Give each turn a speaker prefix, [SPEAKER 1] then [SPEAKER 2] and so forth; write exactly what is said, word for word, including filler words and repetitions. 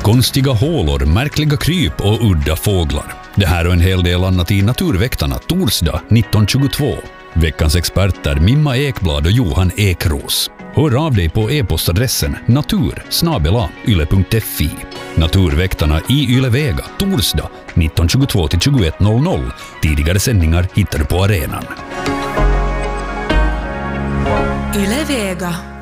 [SPEAKER 1] Konstiga hålor, märkliga kryp och udda fåglar. Det här och en hel del annat i Naturväktarna torsdag nitton tjugotvå. Veckans experter Mimma Ekblad och Johan Ekros. Hör av dig på e-postadressen natur snabel-a yle punkt fi. Naturväktarna i Ylevega torsdag nitton tjugotvå till tjugoett noll noll. Tidigare sändningar hittar du på arenan.
[SPEAKER 2] Ylevega.